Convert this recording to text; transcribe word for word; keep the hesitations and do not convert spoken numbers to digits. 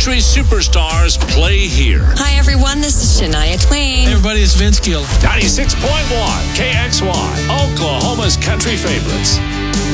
country superstars play here. Hi, everyone. This is Shania Twain. Hey, everybody. It's Vince Gill. ninety-six point one K X Y, Oklahoma's country favorites.